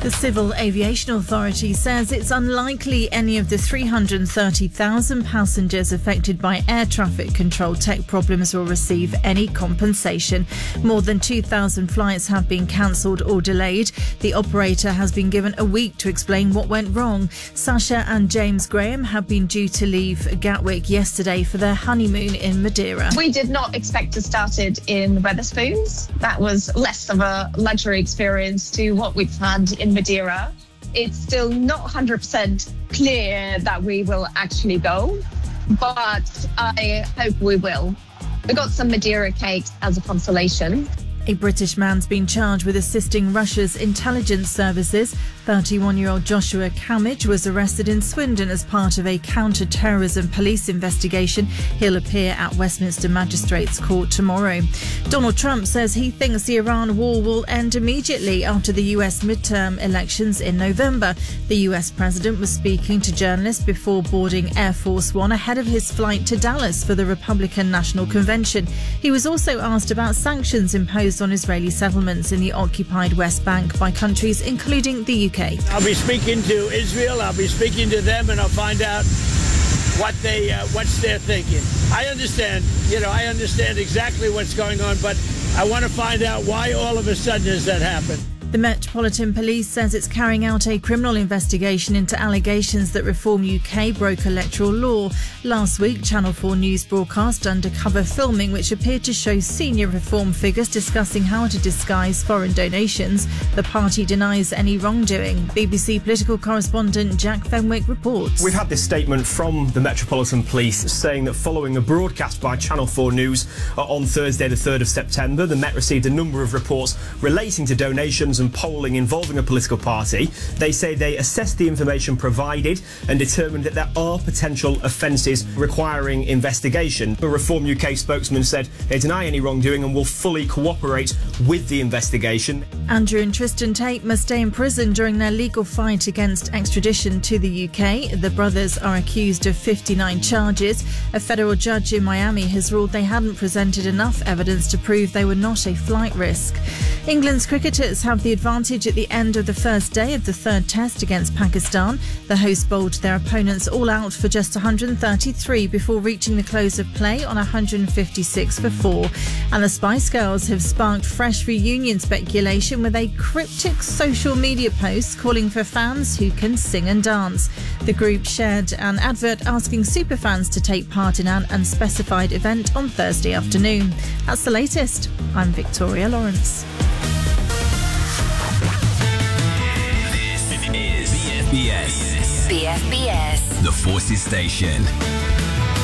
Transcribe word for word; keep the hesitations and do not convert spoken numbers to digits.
The Civil Aviation Authority says it's unlikely any of the three hundred thirty thousand passengers affected by air traffic control tech problems will receive any compensation. More than two thousand flights have been cancelled or delayed. The operator has been given a week to explain what went wrong. Sasha and James Graham have been due to leave Gatwick yesterday for their honeymoon in Madeira. We did not expect to start it in Wetherspoons. That was less of a luxury experience to what we've had in Madeira. It's still not one hundred percent clear that we will actually go, but I hope we will. We got some Madeira cakes as a consolation. A British man's been charged with assisting Russia's intelligence services. thirty-one-year-old Joshua Kamich was arrested in Swindon as part of a counter-terrorism police investigation. He'll appear at Westminster Magistrates Court tomorrow. Donald Trump says he thinks the Iran war will end immediately after the U S midterm elections in November. The U S president was speaking to journalists before boarding Air Force One ahead of his flight to Dallas for the Republican National Convention. He was also asked about sanctions imposed on Israeli settlements in the occupied West Bank by countries including the U K. I'll be speaking to Israel, I'll be speaking to them, and I'll find out what they, uh, what's their thinking. I understand, you know, I understand exactly what's going on, but I want to find out why all of a sudden has that happened. The Metropolitan Police says it's carrying out a criminal investigation into allegations that Reform U K broke electoral law. Last week, Channel four News broadcast undercover filming which appeared to show senior Reform figures discussing how to disguise foreign donations. The party denies any wrongdoing. B B C political correspondent Jack Fenwick reports. We've had this statement from the Metropolitan Police saying that following a broadcast by Channel four News on Thursday the third of September, the Met received a number of reports relating to donations and polling involving a political party. They say they assessed the information provided and determined that there are potential offences requiring investigation. The Reform U K spokesman said they deny any wrongdoing and will fully cooperate with the investigation. Andrew and Tristan Tate must stay in prison during their legal fight against extradition to the U K. The brothers are accused of fifty-nine charges. A federal judge in Miami has ruled they hadn't presented enough evidence to prove they were not a flight risk. England's cricketers have the advantage at the end of the first day of the third test against Pakistan. The hosts bowled their opponents all out for just one hundred thirty-three before reaching the close of play on one hundred fifty-six for four. And the Spice Girls have sparked fresh reunion speculation with a cryptic social media post calling for fans who can sing and dance. The group shared an advert asking superfans to take part in an unspecified event on Thursday afternoon. That's the latest. I'm Victoria Lawrence. B F B S. B F B S. The Forces Station.